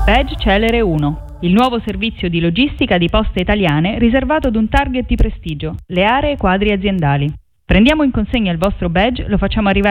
Badge Celere 1, il nuovo servizio di logistica di Poste Italiane riservato ad un target di prestigio, le aree quadri aziendali. Prendiamo in consegna il vostro badge, lo facciamo arrivare